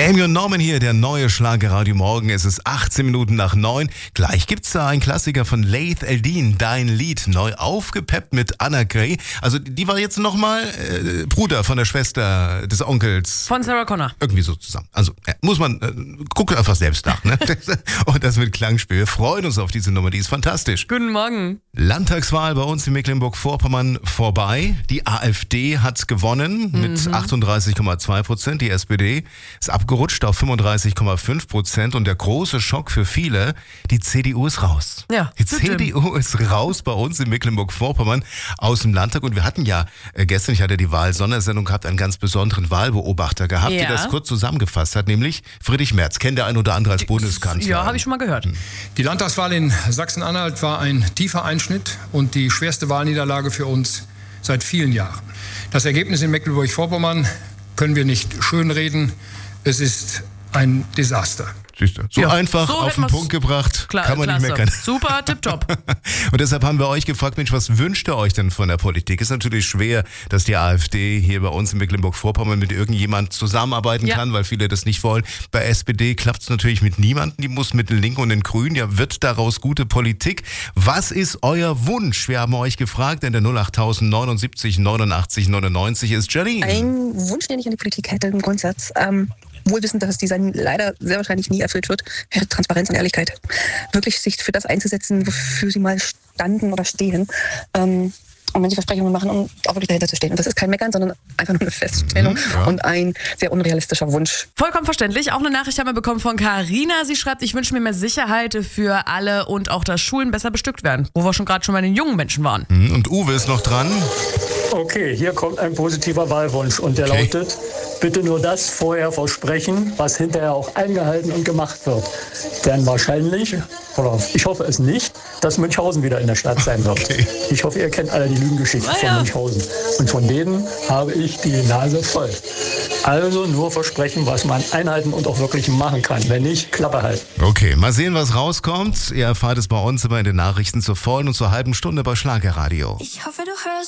Amy und Norman hier, der neue Schlagerradio Morgen. Es ist 18 Minuten nach 9. Gleich gibt's da einen Klassiker von Laith Eldin, Dein Lied, neu aufgepeppt mit Anna Gray. Also die war jetzt nochmal Bruder von der Schwester des Onkels. Von Sarah Connor. Irgendwie so zusammen. Also muss man, guckt einfach selbst nach. Ne? Und das mit Klangspiel. Wir freuen uns auf diese Nummer, die ist fantastisch. Guten Morgen. Landtagswahl bei uns in Mecklenburg-Vorpommern vorbei. Die AfD hat gewonnen mit 38,2%. Die SPD ist abgerutscht auf 35,5% und der große Schock für viele, die CDU ist raus. Ja, die CDU ist raus bei uns in Mecklenburg-Vorpommern aus dem Landtag und wir hatten ja gestern, ich hatte die Wahl-Sondersendung gehabt, einen ganz besonderen Wahlbeobachter gehabt, der das kurz zusammengefasst hat, nämlich Friedrich Merz. Kennt der ein oder andere als Bundeskanzler? Ja, habe ich schon mal gehört. Die Landtagswahl in Sachsen-Anhalt war ein tiefer Einschnitt und die schwerste Wahlniederlage für uns seit vielen Jahren. Das Ergebnis in Mecklenburg-Vorpommern können wir nicht schönreden. Es ist ein Desaster. Siehst du, so einfach so auf den Punkt gebracht, kann man nicht meckern. Super, tipptopp. Und deshalb haben wir euch gefragt, Mensch, was wünscht ihr euch denn von der Politik? Ist natürlich schwer, dass die AfD hier bei uns in Mecklenburg-Vorpommern mit irgendjemand zusammenarbeiten kann, weil viele das nicht wollen. Bei SPD klappt es natürlich mit niemandem, die muss mit den Linken und den Grünen. Ja, wird daraus gute Politik? Was ist euer Wunsch? Wir haben euch gefragt, in der 08000 79 89 99 ist Janine. Ein Wunsch, den ich an die Politik hätte im Grundsatz, wohl wissend, dass dieser leider sehr wahrscheinlich nie erfüllt wird, wäre Transparenz und Ehrlichkeit. Wirklich sich für das einzusetzen, wofür sie mal standen oder stehen. Und wenn sie Versprechungen machen, um auch wirklich dahinter zu stehen. Und das ist kein Meckern, sondern einfach nur eine Feststellung und ein sehr unrealistischer Wunsch. Vollkommen verständlich. Auch eine Nachricht haben wir bekommen von Carina. Sie schreibt, ich wünsche mir mehr Sicherheit für alle und auch, dass Schulen besser bestückt werden. Wo wir gerade schon bei den jungen Menschen waren. Und Uwe ist noch dran. Okay, hier kommt ein positiver Wahlwunsch und der lautet: Bitte nur das vorher versprechen, was hinterher auch eingehalten und gemacht wird. Denn wahrscheinlich, oder ich hoffe es nicht, dass Münchhausen wieder in der Stadt sein wird. Ich hoffe, ihr kennt alle die Lügengeschichten von Münchhausen. Und von denen habe ich die Nase voll. Also nur versprechen, was man einhalten und auch wirklich machen kann. Wenn nicht, Klappe halten. Okay, mal sehen, was rauskommt. Ihr erfahrt es bei uns immer in den Nachrichten zur vollen und zur halben Stunde bei Schlagerradio. Ich hoffe, du hörst